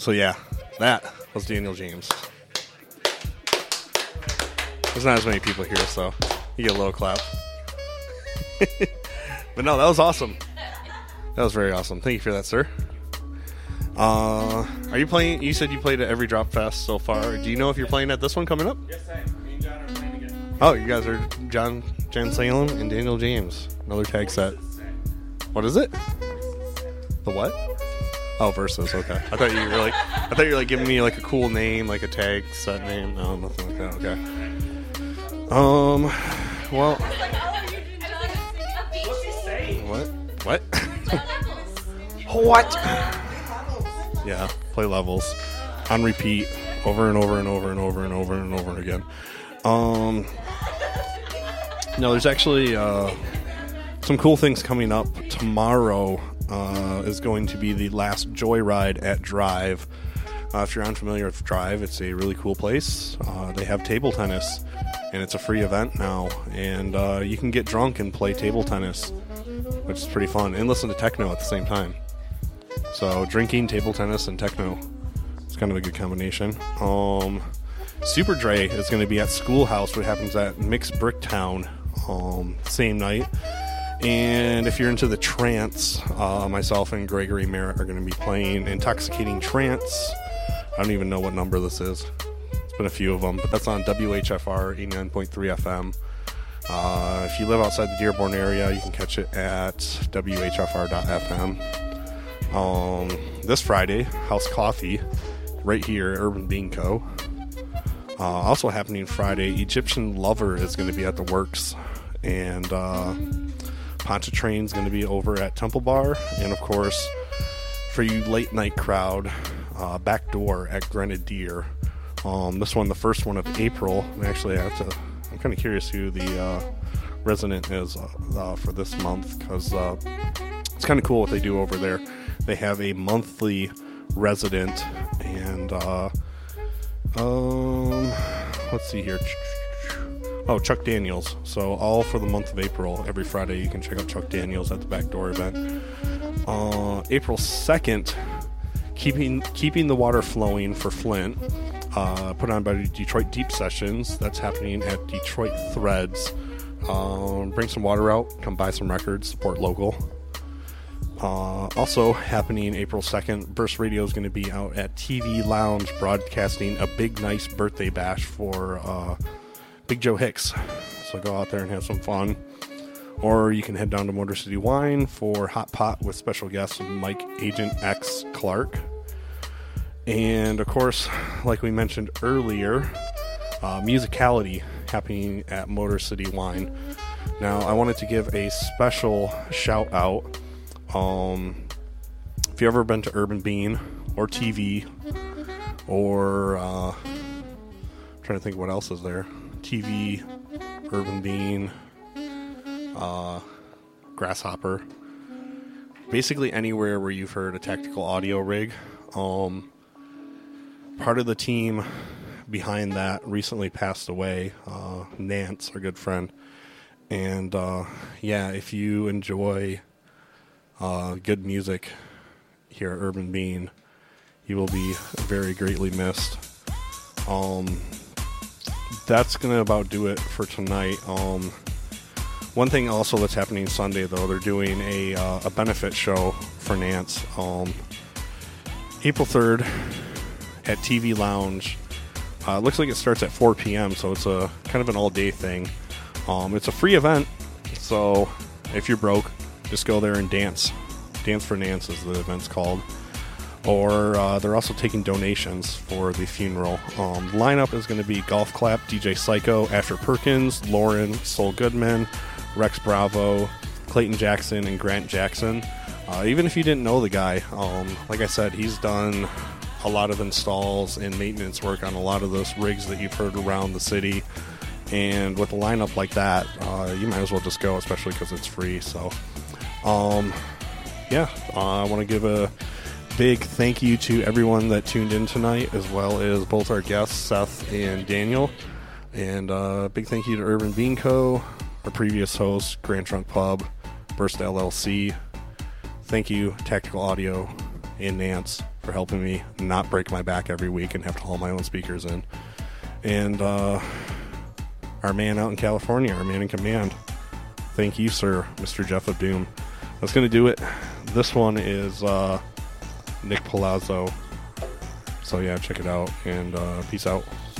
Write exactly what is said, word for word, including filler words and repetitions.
So yeah, that was Daniel James. There's not as many people here, so you get a little clap. But no, that was awesome. That was very awesome. Thank you for that, sir. Uh, are you playing? You said you played at every Drop Fest so far. Do you know if you're playing at this one coming up? Yes, I am. Me and John are playing again. Oh, you guys are John Jan Salem and Daniel James. Another tag set. What is it? The what? Oh, Versus. Okay. I thought you were like, I thought you were like giving me like a cool name, like a tag set name. No, nothing like that. Okay. Um. Well. What? What? What? Yeah, play levels on repeat over and over and over and over and over and over again. Um, no, there's actually uh, some cool things coming up. Tomorrow uh, is going to be the last Joyride at Drive. Uh, if you're unfamiliar with Drive, it's a really cool place. Uh, they have table tennis, and it's a free event now. And uh, you can get drunk and play table tennis, which is pretty fun, and listen to techno at the same time. So drinking, table tennis, and techno. It's kind of a good combination. Um, Super Dre is going to be at Schoolhouse, which happens at Mixed Bricktown, um, same night. And if you're into the trance, uh, myself and Gregory Merritt are going to be playing Intoxicating Trance. I don't even know what number this is. It's been a few of them, but that's on W H F R eighty-nine point three F M. Uh, if you live outside the Dearborn area, you can catch it at W H F R dot F M. Um, this Friday, House Coffee, right here at Urban Bean Co. Uh, also happening Friday, Egyptian Lover is going to be at the Works, and uh, Pontchartrain is going to be over at Temple Bar, and of course, for you late night crowd, uh, Backdoor at Grenadier. Um, this one, the first one of April. And actually, I have to. I'm kind of curious who the uh, resident is uh, uh, for this month, because uh, it's kind of cool what they do over there. They have a monthly resident, and uh, um, let's see here. Oh, Chuck Daniels. So all for the month of April, every Friday you can check out Chuck Daniels at the Backdoor event. Uh, April second, keeping keeping the water flowing for Flint. Uh, put on by Detroit Deep Sessions. That's happening at Detroit Threads. Um, bring some water out, come buy some records, support local. Uh, also happening April second, Burst Radio is going to be out at T V Lounge broadcasting a big, nice birthday bash for uh, Big Joe Hicks. So go out there and have some fun. Or you can head down to Motor City Wine for Hot Pot with special guest Mike Agent X Clark. And of course, like we mentioned earlier, uh, Musicality happening at Motor City Wine. Now, I wanted to give a special shout out. Um, if you've ever been to Urban Bean or T V, or uh, I'm trying to think what else is there. T V, Urban Bean, uh, Grasshopper. Basically anywhere where you've heard a tactical audio rig. Um, part of the team behind that recently passed away. Uh, Nance, our good friend. And uh, yeah, if you enjoy uh, good music here at Urban Bean, you will be very greatly missed. Um, that's going to about do it for tonight. Um, one thing also that's happening Sunday, though, they're doing a uh, a benefit show for Nance. Um, April third at T V Lounge. Uh, looks like it starts at four p.m., so it's a kind of an all-day thing. Um, it's a free event, so if you're broke, just go there and dance. Dance for Nance is the event's called. Or uh, they're also taking donations for the funeral. Um, the lineup is going to be Golf Clap, D J Psycho, Asher Perkins, Lauren, Sol Goodman, Rex Bravo, Clayton Jackson, and Grant Jackson. Uh, even if you didn't know the guy, um, like I said, he's done a lot of installs and maintenance work on a lot of those rigs that you've heard around the city. And with a lineup like that, uh, you might as well just go, especially because it's free. So, um, yeah, uh, I want to give a big thank you to everyone that tuned in tonight, as well as both our guests, Seth and Daniel. And uh, big thank you to Urban Bean Co., our previous host, Grand Trunk Pub, Burst L L C. Thank you, Tactical Audio, and Nance, for helping me not break my back every week and have to haul my own speakers in. And uh, our man out in California, our man in command, thank you, sir, Mister Jeff of Doom. That's going to do it. This one is uh, Nick Palazzo. So yeah, check it out, and uh, peace out.